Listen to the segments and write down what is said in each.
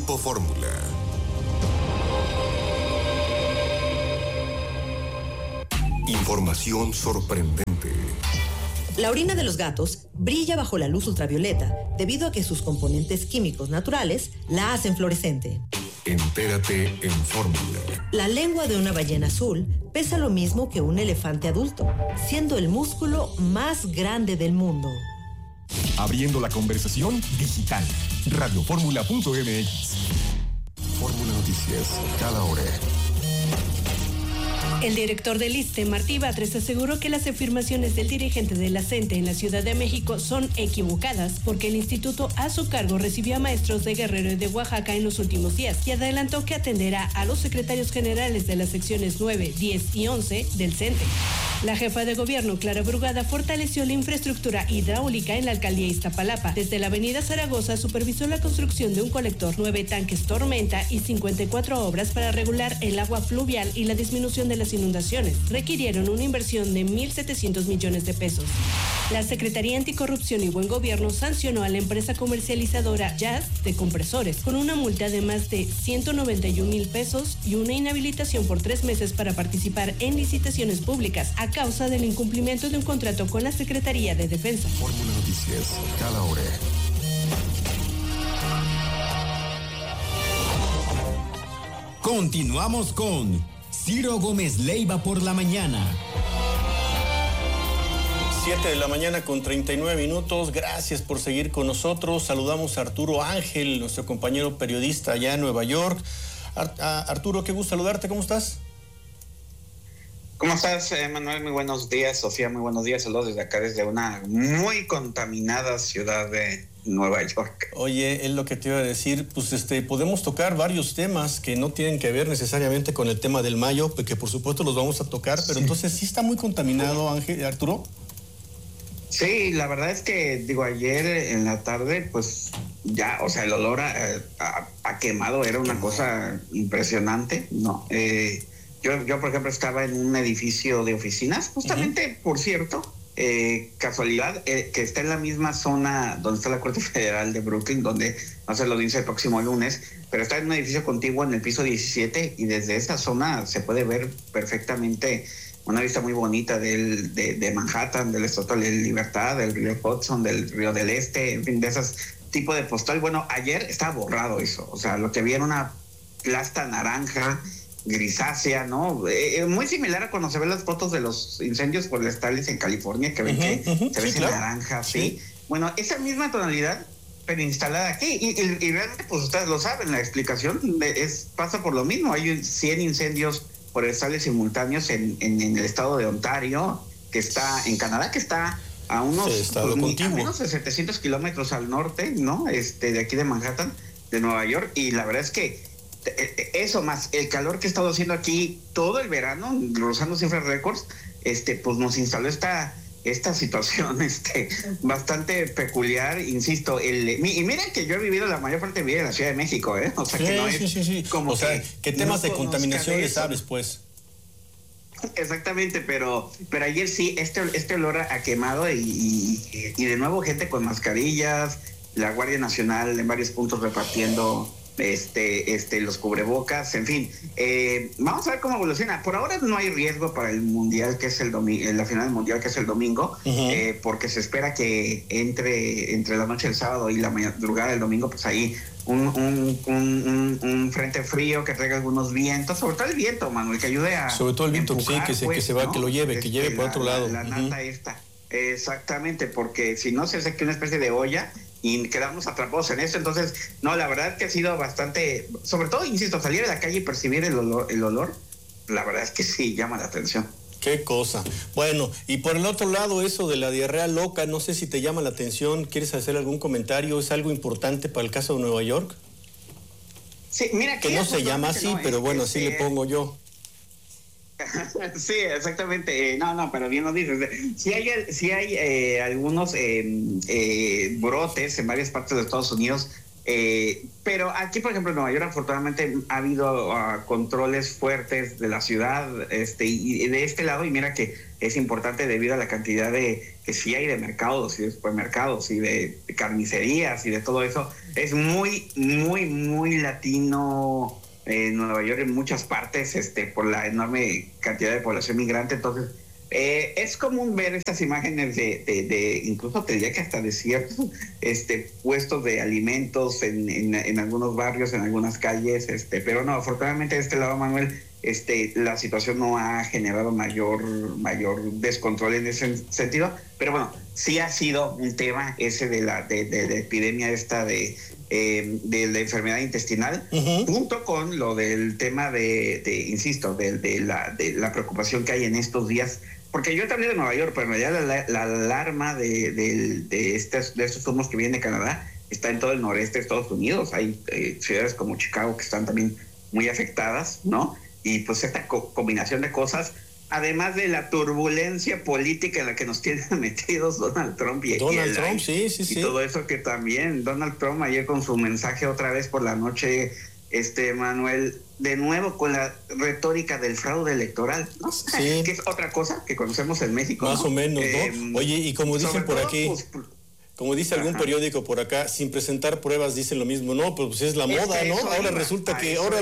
Grupo Fórmula. Información sorprendente. La orina de los gatos brilla bajo la luz ultravioleta debido a que sus componentes químicos naturales la hacen fluorescente. Entérate en Fórmula. La lengua de una ballena azul pesa lo mismo que un elefante adulto, siendo el músculo más grande del mundo. Abriendo la conversación digital. Radioformula.mx. Fórmula Noticias, cada hora. El director del ISSSTE, Martí Batres, aseguró que las afirmaciones del dirigente de la CENTE en la Ciudad de México son equivocadas porque el instituto a su cargo recibió a maestros de Guerrero y de Oaxaca en los últimos días y adelantó que atenderá a los secretarios generales de las secciones 9, 10 y 11 del CENTE. La jefa de gobierno, Clara Brugada, fortaleció la infraestructura hidráulica en la alcaldía Iztapalapa. Desde la avenida Zaragoza supervisó la construcción de un colector, 9 tanques Tormenta y 54 obras para regular el agua fluvial y la disminución de las inundaciones. Requirieron una inversión de 1.700 millones de pesos. La Secretaría Anticorrupción y Buen Gobierno sancionó a la empresa comercializadora Jazz de compresores con una multa de más de 191,000 pesos y una inhabilitación por 3 meses para participar en licitaciones públicas a causa del incumplimiento de un contrato con la Secretaría de Defensa. Fórmula Noticias, cada hora. Continuamos con Ciro Gómez Leiva por la mañana. 7 de la mañana con 39 minutos. Gracias por seguir con nosotros. Saludamos a Arturo Ángel, nuestro compañero periodista allá en Nueva York. Arturo, qué gusto saludarte. ¿Cómo estás? ¿Cómo estás, Manuel? Muy buenos días. Sofía, muy buenos días. Saludos desde acá, desde una muy contaminada ciudad de Nueva York. Oye, es lo que te iba a decir, pues podemos tocar varios temas que no tienen que ver necesariamente con el tema del mayo, que por supuesto los vamos a tocar, pero entonces sí está muy contaminado, Arturo. Sí, la verdad es que, ayer en la tarde, pues ya, o sea, el olor a quemado era una cosa impresionante, ¿no? Yo, por ejemplo, estaba en un edificio de oficinas, justamente, por cierto, casualidad, que está en la misma zona donde está la Corte Federal de Brooklyn, donde no se lo dice el próximo lunes, pero está en un edificio contiguo en el piso 17 y desde esa zona se puede ver perfectamente una vista muy bonita de Manhattan, del Estatua de Libertad, del río Hudson, del río del Este, en fin, de esas tipo de postal. Bueno, ayer estaba borrado eso, o sea, lo que había era una plasta naranja, grisácea, ¿no? Muy similar a cuando se ven las fotos de los incendios forestales en California, que ven que se ve claro. Naranja, ¿sí? Bueno, esa misma tonalidad, pero instalada aquí, y realmente, pues ustedes lo saben, la explicación pasa por lo mismo. Hay 100 incendios forestales simultáneos en el estado de Ontario, que está en Canadá, que está a unos a menos de 700 kilómetros al norte, ¿no? De aquí de Manhattan, de Nueva York, y la verdad es que eso más el calor que he estado haciendo aquí todo el verano, rozando cifras récords, pues nos instaló esta situación bastante peculiar, insisto. Y miren que yo he vivido la mayor parte de mi vida en la Ciudad de México, o sea, que no es como o sea, ¿qué temas de contaminación les sabes, pues? Exactamente, pero ayer sí, este olor a quemado y de nuevo gente con mascarillas, la Guardia Nacional en varios puntos repartiendo los cubrebocas, en fin, vamos a ver cómo evoluciona. Por ahora no hay riesgo para el mundial, que es la final del mundial, que es el domingo, porque se espera que entre la noche del sábado y la madrugada del domingo, pues ahí un frente frío que traiga algunos vientos, sobre todo el viento, Manuel, que ayude a sobre todo el viento, empujar, sí, que se va, ¿no? Que lo lleve, que lleve por otro lado. La nata esta, exactamente, porque si no se hace que una especie de olla y quedamos atrapados en eso. Entonces, no, la verdad que ha sido bastante, sobre todo, insisto, salir a la calle y percibir el olor, la verdad es que sí llama la atención. Qué cosa. Bueno, y por el otro lado, eso de la diarrea loca, no sé si te llama la atención, ¿quieres hacer algún comentario? ¿Es algo importante para el caso de Nueva York? Sí, mira, que no se llama así, no, pero bueno, así le pongo yo. Sí, exactamente. No, pero bien lo dices. Sí hay algunos brotes en varias partes de Estados Unidos, pero aquí, por ejemplo, en Nueva York, afortunadamente ha habido controles fuertes de la ciudad, y de este lado, y mira que es importante debido a la cantidad que sí hay de mercados y de supermercados y de carnicerías y de todo eso. Es muy, muy, muy latino Nueva York en muchas partes, por la enorme cantidad de población migrante. Entonces, es común ver estas imágenes de incluso te diría que hasta de ciertos puestos de alimentos en algunos barrios, en algunas calles, pero no, afortunadamente de este lado, Manuel, la situación no ha generado mayor descontrol en ese sentido, pero bueno, sí ha sido un tema ese de la epidemia esta de la enfermedad intestinal, junto con lo del tema insisto, de la preocupación que hay en estos días. Porque yo también de Nueva York, pero en realidad la alarma de estos humos que vienen de Canadá está en todo el noreste de Estados Unidos. Hay ciudades como Chicago que están también muy afectadas, ¿no? Y pues esta combinación de cosas, además de la turbulencia política en la que nos tienen metidos Donald Trump y todo eso, que también Donald Trump ayer con su mensaje otra vez por la noche, Manuel, de nuevo con la retórica del fraude electoral, ¿no? Sí. Que es otra cosa que conocemos en México, más ¿no? o menos, ¿no? Oye, y como dicen por aquí, como dice algún periódico por acá, sin presentar pruebas dicen lo mismo, no, pues es la moda, ¿no? Ahora resulta.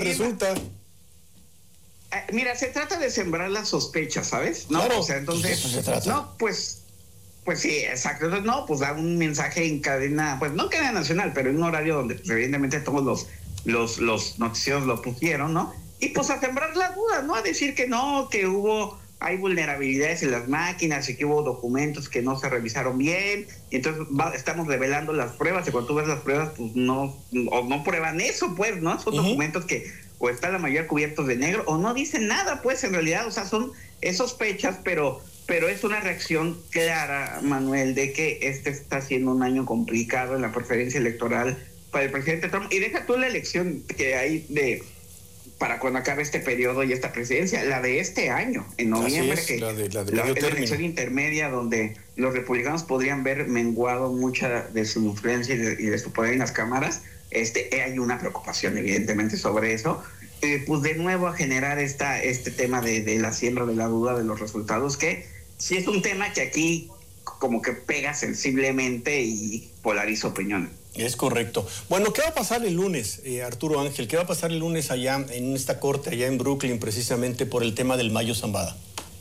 Mira, se trata de sembrar la sospecha, ¿sabes? ¿No? Claro, o sea, entonces, eso se trata. No, pues sí, exacto. Entonces, no, pues da un mensaje en cadena, pues no en cadena nacional, pero en un horario donde pues, evidentemente todos los noticieros lo pusieron, ¿no? Y pues a sembrar la duda, ¿no? A decir que no, que hay vulnerabilidades en las máquinas y que hubo documentos que no se revisaron bien, y entonces estamos revelando las pruebas, y cuando tú ves las pruebas, pues no prueban eso, pues, ¿no? Son documentos que o están la mayoría cubiertos de negro, o no dicen nada, pues, en realidad, o sea, son sospechas, pero es una reacción clara, Manuel, de que está siendo un año complicado en la preferencia electoral para el presidente Trump. Y deja tú la elección que hay para cuando acabe este periodo y esta presidencia, la de este año, en noviembre, que la elección intermedia, donde los republicanos podrían ver menguado mucha de su influencia y de su poder en las cámaras. Hay una preocupación evidentemente sobre eso, pues de nuevo a generar este tema de la siembra de la duda de los resultados, que sí es un tema que aquí como que pega sensiblemente y polariza opiniones. Es correcto. Bueno, ¿qué va a pasar el lunes, Arturo Ángel? ¿Qué va a pasar el lunes allá en esta corte, allá en Brooklyn, precisamente por el tema del Mayo Zambada?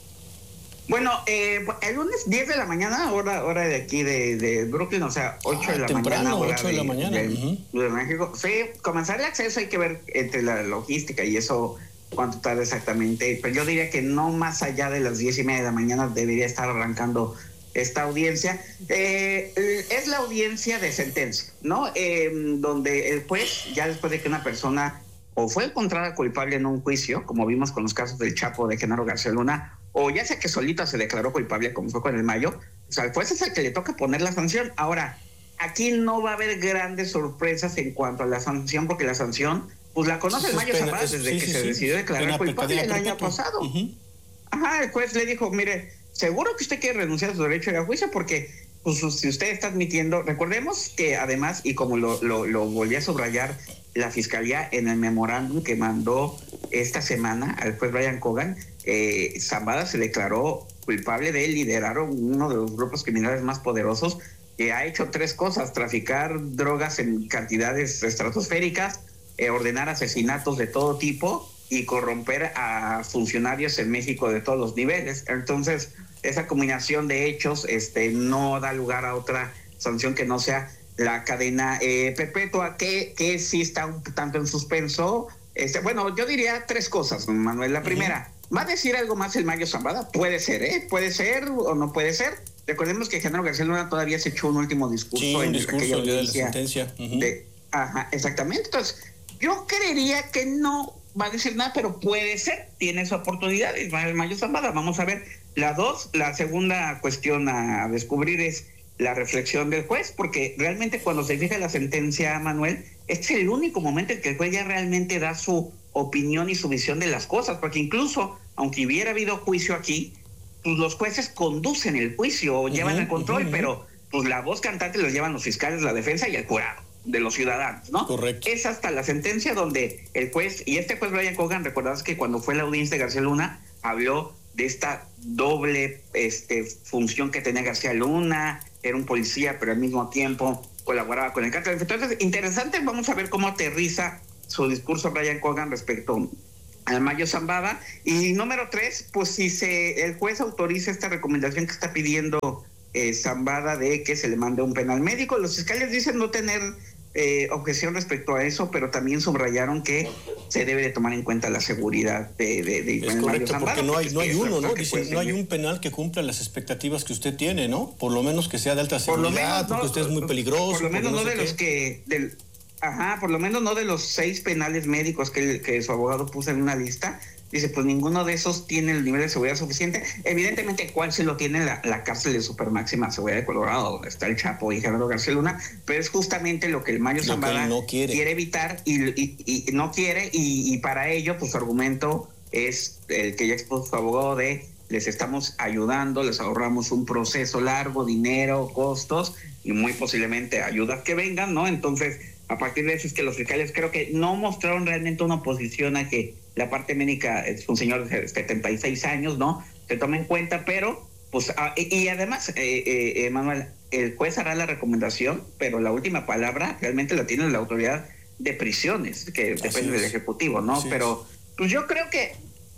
Bueno, el lunes 10 de la mañana, hora de aquí de Brooklyn, o sea, 8 de la mañana. 8 de la mañana. De México. Sí, comenzar el acceso hay que ver entre la logística y eso, cuánto tarda exactamente. Pero yo diría que no más allá de las 10:30 de la mañana debería estar arrancando esta audiencia. Es la audiencia de sentencia, ¿no? Donde el juez, ya después de que una persona o fue encontrada culpable en un juicio, como vimos con los casos del Chapo, de Genaro García Luna, o ya sea que solita se declaró culpable, como fue con el Mayo, o sea, al juez es el que le toca poner la sanción. Ahora, aquí no va a haber grandes sorpresas en cuanto a la sanción, porque la sanción, pues la conoce el Mayo Zambada desde que se decidió declarar culpable el año pasado. Ajá, el juez le dijo, mire, seguro que usted quiere renunciar a su derecho a juicio, porque pues, si usted está admitiendo, recordemos que además, y como lo volví a subrayar la Fiscalía en el memorándum que mandó esta semana al juez Brian Cogan, Zambada se declaró culpable de liderar uno de los grupos criminales más poderosos, que ha hecho 3 cosas: traficar drogas en cantidades estratosféricas, ordenar asesinatos de todo tipo y corromper a funcionarios en México de todos los niveles. Entonces, esa combinación de hechos no da lugar a otra sanción que no sea la cadena perpetua, que sí está un tanto en suspenso. Bueno, yo diría 3 cosas, Manuel. La primera, ¿va a decir algo más el Mayo Zambada? Puede ser, puede ser o no puede ser. Recordemos que Genaro García Luna todavía se echó un último discurso. Sí, un discurso el día de la sentencia. Ajá, exactamente. Entonces, yo creería que no va a decir nada, pero puede ser, tiene esa oportunidad, el Mayo Zambada. Vamos a ver. La segunda cuestión a descubrir es la reflexión del juez, porque realmente cuando se fija la sentencia, Manuel, este es el único momento en que el juez ya realmente da su opinión y su visión de las cosas, porque incluso, aunque hubiera habido juicio aquí, pues los jueces conducen el juicio, llevan el control, pero pues la voz cantante la llevan los fiscales, la defensa y el jurado de los ciudadanos, ¿no? Correcto. Es hasta la sentencia donde el juez, y este juez Brian Cogan, recordás que cuando fue la audiencia de García Luna, habló de esta doble función que tenía García Luna, era un policía, pero al mismo tiempo colaboraba con el cártel. Entonces, interesante, vamos a ver cómo aterriza su discurso Brian Cogan respecto al Mayo Zambada. Y número 3, pues si el juez autoriza esta recomendación que está pidiendo Zambada de que se le mande un penal médico, los fiscales dicen no tener objeción respecto a eso, pero también subrayaron que se debe de tomar en cuenta la seguridad de es correcto, Zambada, porque no hay uno, ¿no? Dicen, no hay seguir un penal que cumpla las expectativas que usted tiene, ¿no? Por lo menos que sea de alta seguridad, porque usted es muy peligroso. Por lo menos no de los por lo menos no de los 6 penales médicos que su abogado puso en una lista. Dice, pues ninguno de esos tiene el nivel de seguridad suficiente. Evidentemente, ¿cuál se lo tiene? La cárcel de supermáxima seguridad de Colorado, donde está el Chapo y Gerardo García Luna, pero es justamente lo que el Mayo Zambada quiere evitar y no quiere, y para ello, pues su argumento es el que ya expuso su abogado de les estamos ayudando, les ahorramos un proceso largo, dinero, costos, y muy posiblemente ayudas que vengan, ¿no? Entonces, a partir de eso es que los fiscales creo que no mostraron realmente una oposición a que la parte médica es un señor de 76 años, ¿no? Se toma en cuenta, pero, pues, y además, Manuel, el juez hará la recomendación, pero la última palabra realmente la tiene la autoridad de prisiones, que depende del Ejecutivo, ¿no? Así pero, pues yo creo que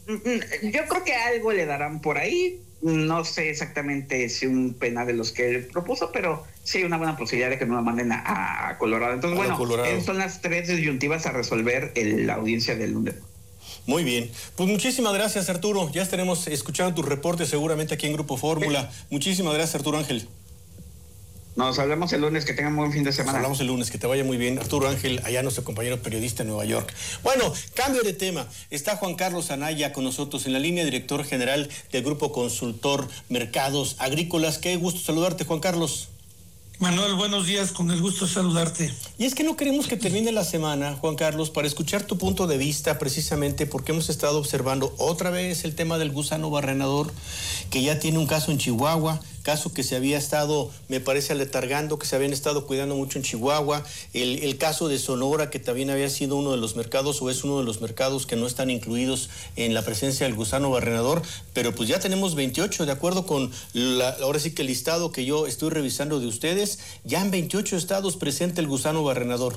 algo le darán por ahí. No sé exactamente si un penal de los que él propuso, pero sí hay una buena posibilidad de que no la manden a Colorado. Entonces, esas son las 3 disyuntivas a resolver la audiencia del lunes. Muy bien. Pues muchísimas gracias, Arturo. Ya estaremos escuchando tus reportes seguramente aquí en Grupo Fórmula. Muchísimas gracias, Arturo Ángel. Nos hablamos el lunes, que tengan buen fin de semana. Nos hablamos el lunes, que te vaya muy bien. Arturo Ángel, allá nuestro compañero periodista en Nueva York. Bueno, cambio de tema. Está Juan Carlos Anaya con nosotros en la línea, director general del Grupo Consultor Mercados Agrícolas. Qué gusto saludarte, Juan Carlos. Manuel, buenos días, con el gusto de saludarte. Y es que no queremos que termine la semana, Juan Carlos, para escuchar tu punto de vista, precisamente porque hemos estado observando otra vez el tema del gusano barrenador, que ya tiene un caso en Chihuahua, caso que se había estado, me parece, aletargando, que se habían estado cuidando mucho en Chihuahua, el caso de Sonora, que también había sido uno de los mercados, o es uno de los mercados que no están incluidos en la presencia del gusano barrenador, pero pues ya tenemos 28, de acuerdo con ahora sí que el listado que yo estoy revisando de ustedes, ya en 28 estados presente el gusano barrenador.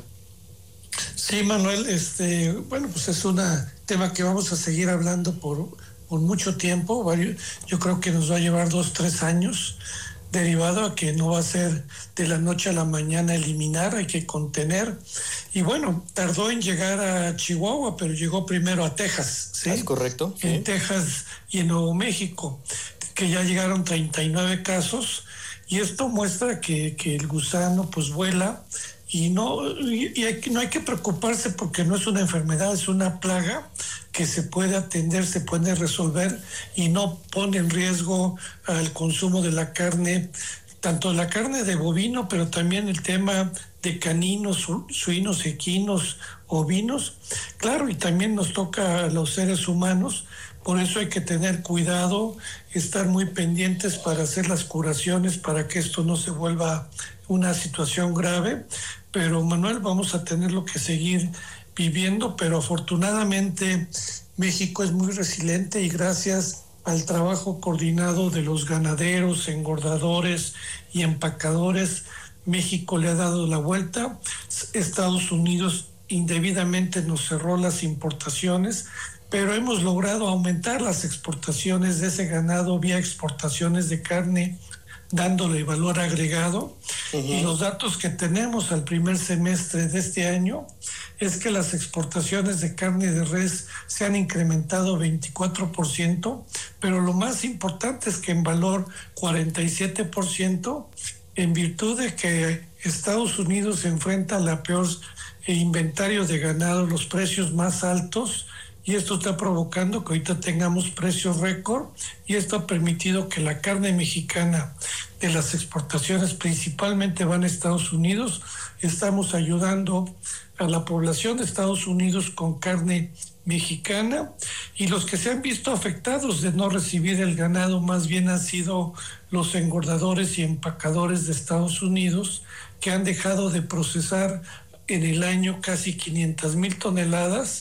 Sí, Manuel, bueno, pues es un tema que vamos a seguir hablando por mucho tiempo. Yo creo que nos va a llevar 2-3 años, derivado a que no va a ser de la noche a la mañana eliminar, hay que contener. Y bueno, tardó en llegar a Chihuahua, pero llegó primero a Texas, ¿sí? ¿Es correcto? Sí. En Texas y en Nuevo México, que ya llegaron 39 casos, y esto muestra que el gusano pues vuela, y no hay que preocuparse porque no es una enfermedad, es una plaga que se puede atender, se puede resolver y no pone en riesgo al consumo de la carne, tanto la carne de bovino, pero también el tema de caninos, suinos, equinos, ovinos. Claro, y también nos toca a los seres humanos, por eso hay que tener cuidado, estar muy pendientes para hacer las curaciones, para que esto no se vuelva una situación grave. Pero, Manuel, vamos a tenerlo que seguir viviendo, pero afortunadamente México es muy resiliente y gracias al trabajo coordinado de los ganaderos, engordadores y empacadores, México le ha dado la vuelta. Estados Unidos indebidamente nos cerró las importaciones, pero hemos logrado aumentar las exportaciones de ese ganado vía exportaciones de carne, dándole valor agregado. Y los datos que tenemos al primer semestre de este año es que las exportaciones de carne de res se han incrementado 24%, pero lo más importante es que en valor 47%, en virtud de que Estados Unidos se enfrenta a la peor inventario de ganado, los precios más altos, y esto está provocando que ahorita tengamos precios récord, y esto ha permitido que la carne mexicana de las exportaciones principalmente van a Estados Unidos. Estamos ayudando a la población de Estados Unidos con carne mexicana, y los que se han visto afectados de no recibir el ganado más bien han sido los engordadores y empacadores de Estados Unidos, que han dejado de procesar en el año casi 500,000 toneladas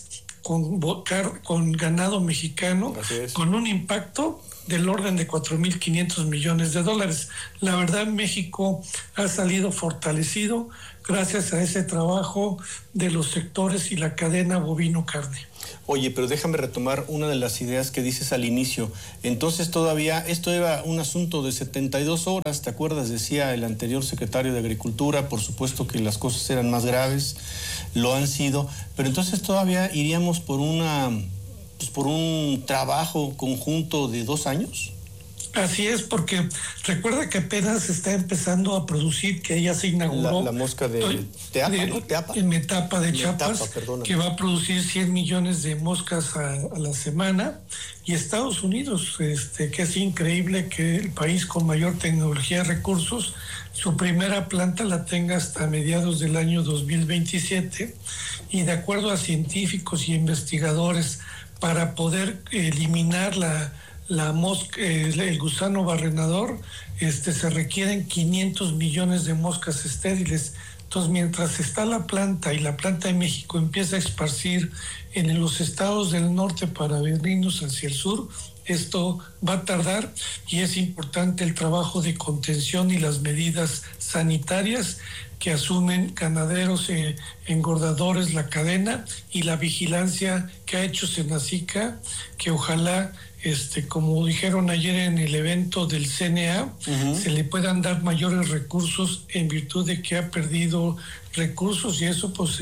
con ganado mexicano, con un impacto del orden de 4.500 millones de dólares. La verdad, México ha salido fortalecido gracias a ese trabajo de los sectores y la cadena bovino-carne. Oye, pero déjame retomar una de las ideas que dices al inicio. Entonces todavía esto era un asunto de 72 horas, ¿te acuerdas? Decía el anterior secretario de Agricultura, por supuesto que las cosas eran más graves, lo han sido, pero entonces todavía iríamos por un trabajo conjunto de 2 años. Así es, porque recuerda que apenas está empezando a producir, que ya se inauguró la mosca de Teapa, ¿no? Teapa. En Metapa de Chiapas, que va a producir 100 millones de moscas a la semana. Y Estados Unidos, que es increíble que el país con mayor tecnología y recursos, su primera planta la tenga hasta mediados del año 2027. Y de acuerdo a científicos y investigadores, para poder eliminar la mosca, el gusano barrenador, se requieren 500 millones de moscas estériles. Entonces, mientras está la planta y la planta de México empieza a esparcir en los estados del norte para venirnos hacia el sur, esto va a tardar, y es importante el trabajo de contención y las medidas sanitarias que asumen ganaderos, engordadores, la cadena, y la vigilancia que ha hecho Senacica, que ojalá, como dijeron ayer en el evento del CNA, se le puedan dar mayores recursos en virtud de que ha perdido recursos, y eso pues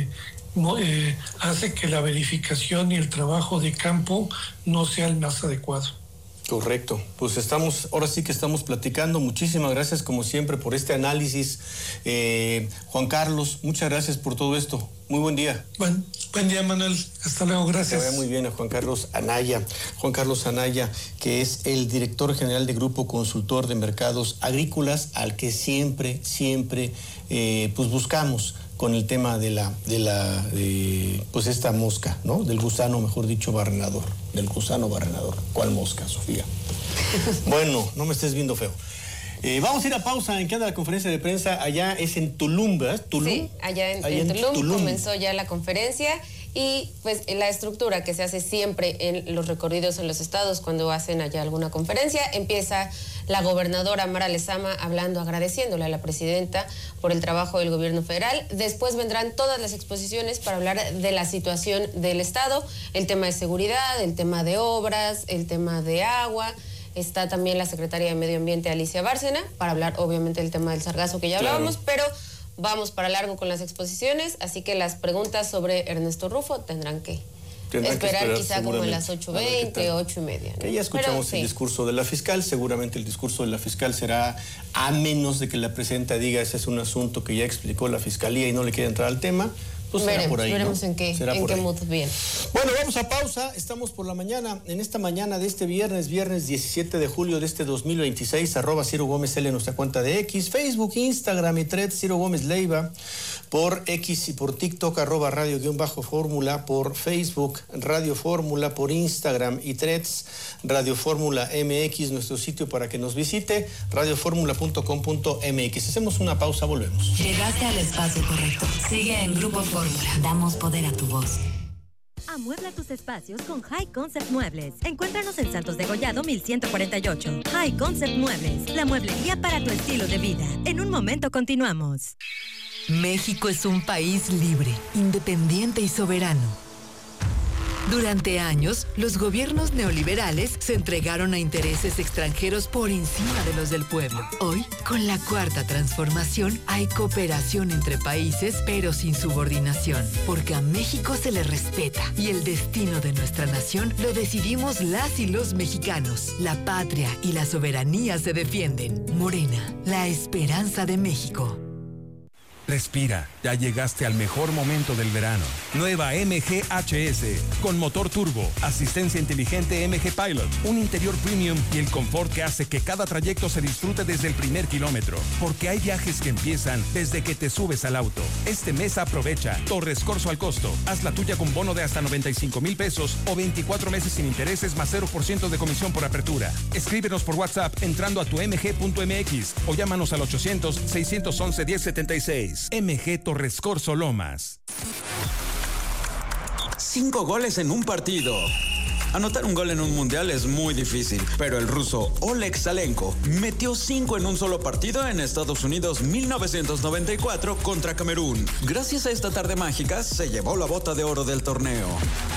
hace que la verificación y el trabajo de campo no sea el más adecuado. Correcto, pues ahora sí que estamos platicando. Muchísimas gracias como siempre por este análisis. Juan Carlos, muchas gracias por todo esto. Muy buen día. Buen día, Manuel. Hasta luego, gracias. Que vaya muy bien a Juan Carlos Anaya. Juan Carlos Anaya, que es el director general de Grupo Consultor de Mercados Agrícolas, al que siempre pues buscamos con el tema de esta mosca, ¿no? Del gusano, mejor dicho, barrenador. Del gusano barrenador. ¿Cuál mosca, Sofía? Bueno, no me estés viendo feo. Vamos a ir a pausa. ¿En qué anda la conferencia de prensa? Allá es en Tulum, ¿verdad? ¿Tulum? Sí, allá en Tulum comenzó ya la conferencia. Y pues la estructura que se hace siempre en los recorridos en los estados cuando hacen allá alguna conferencia, empieza la gobernadora Mara Lezama hablando, agradeciéndole a la presidenta por el trabajo del gobierno federal. Después vendrán todas las exposiciones para hablar de la situación del estado, el tema de seguridad, el tema de obras, el tema de agua. Está también la secretaria de Medio Ambiente, Alicia Bárcena, para hablar obviamente del tema del sargazo que ya hablábamos, pero vamos para largo con las exposiciones, así que las preguntas sobre Ernesto Rufo tendrán que esperar quizá como a las 8:20, 8:30, ¿no? Que ya escuchamos el discurso de la fiscal. Seguramente el discurso de la fiscal será, a menos de que la presidenta diga ese es un asunto que ya explicó la fiscalía y no le quiere entrar al tema. Pues veremos en qué mood viene. Bueno, vamos a pausa. Estamos por la mañana, en esta mañana de este viernes 17 de julio de este 2026, @Ciro Gómez L en nuestra cuenta de X, Facebook, Instagram y Threads, Ciro Gómez Leiva, por X y por TikTok, @radio_fórmula, por Facebook, Radio Fórmula, por Instagram y Threads, Radio Fórmula MX, nuestro sitio para que nos visite, radioformula.com.mx. Hacemos una pausa, volvemos. Llegaste al espacio correcto. Sigue en Grupo Fórmula. Damos poder a tu voz. Amuebla tus espacios con High Concept Muebles. Encuéntranos en Santos de Gollado 1148. High Concept Muebles, la mueblería para tu estilo de vida. En un momento continuamos. México es un país libre, independiente y soberano. Durante años, los gobiernos neoliberales se entregaron a intereses extranjeros por encima de los del pueblo. Hoy, con la Cuarta Transformación, hay cooperación entre países, pero sin subordinación, porque a México se le respeta y el destino de nuestra nación lo decidimos las y los mexicanos. La patria y la soberanía se defienden. Morena, la esperanza de México. Respira, ya llegaste al mejor momento del verano. Nueva MG HS, con motor turbo, asistencia inteligente MG Pilot, un interior premium y el confort que hace que cada trayecto se disfrute desde el primer kilómetro. Porque hay viajes que empiezan desde que te subes al auto. Este mes aprovecha Torres Corso al costo. Haz la tuya con bono de hasta 95,000 pesos o 24 meses sin intereses más 0% de comisión por apertura. Escríbenos por WhatsApp entrando a tu mg.mx o llámanos al 800-611-1076. MG Torres Corso Lomas. 5 goles en un partido. Anotar un gol en un mundial es muy difícil, pero el ruso Oleg Salenko metió 5 en un solo partido en Estados Unidos 1994 contra Camerún. Gracias a esta tarde mágica, se llevó la bota de oro del torneo.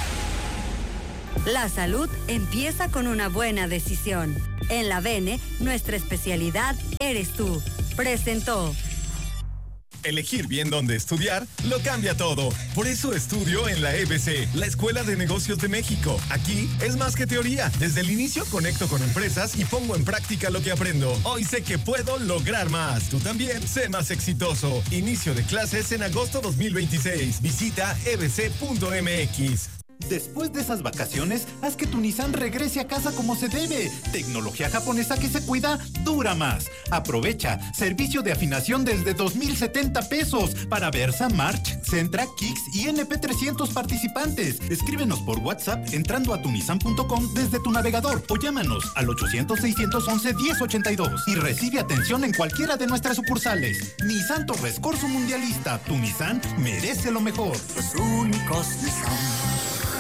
La salud empieza con una buena decisión. En la Bene, nuestra especialidad eres tú. Presentó. Elegir bien dónde estudiar lo cambia todo. Por eso estudio en la EBC, la Escuela de Negocios de México. Aquí es más que teoría. Desde el inicio conecto con empresas y pongo en práctica lo que aprendo. Hoy sé que puedo lograr más. Tú también sé más exitoso. Inicio de clases en agosto 2026. Visita ebc.mx. Después de esas vacaciones, haz que tu Nissan regrese a casa como se debe. Tecnología japonesa que se cuida, dura más. Aprovecha. Servicio de afinación desde 2,070 pesos para Versa, March, Sentra, Kicks y NP300 participantes. Escríbenos por WhatsApp entrando a tunissan.com desde tu navegador o llámanos al 800-611-1082 y recibe atención en cualquiera de nuestras sucursales. Nissan Torres Corso Mundialista. Tu Nissan merece lo mejor. Los únicos Nissan.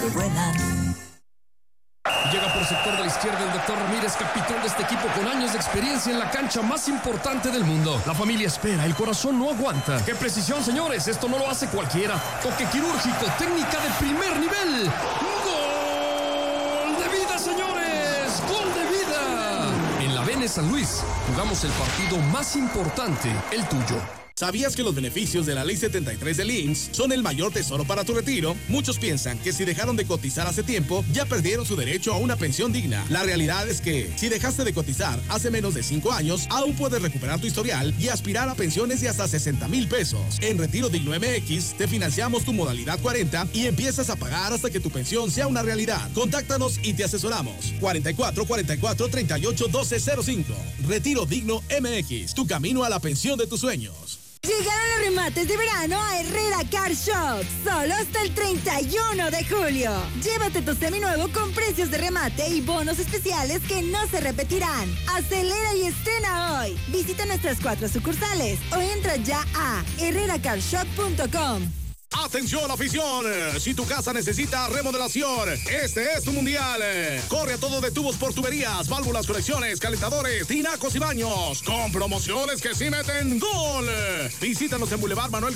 Llega por sector de la izquierda el doctor Ramírez, capitán de este equipo con años de experiencia en la cancha más importante del mundo. La familia espera, el corazón no aguanta. ¡Qué precisión, señores! Esto no lo hace cualquiera. Toque quirúrgico, técnica de primer nivel. ¡Gol de vida, señores! ¡Gol de vida! En la Bene San Luis jugamos el partido más importante, el tuyo. ¿Sabías que los beneficios de la Ley 73 del IMSS son el mayor tesoro para tu retiro? Muchos piensan que si dejaron de cotizar hace tiempo, ya perdieron su derecho a una pensión digna. La realidad es que, si dejaste de cotizar hace menos de 5 años, aún puedes recuperar tu historial y aspirar a pensiones de hasta 60,000 pesos. En Retiro Digno MX, te financiamos tu modalidad 40 y empiezas a pagar hasta que tu pensión sea una realidad. Contáctanos y te asesoramos. 44 44 38 12 05. Retiro Digno MX, tu camino a la pensión de tus sueños. Llegaron los remates de verano a Herrera Car Shop, solo hasta el 31 de julio. Llévate tu seminuevo con precios de remate y bonos especiales que no se repetirán. Acelera y estrena hoy. Visita nuestras 4 sucursales o entra ya a herreracarshop.com. ¡Atención, afición! Si tu casa necesita remodelación, este es tu mundial. Corre a todo de tubos por tuberías, válvulas, conexiones, calentadores, tinacos y baños, con promociones que sí meten gol. Visítanos en Boulevard Manuel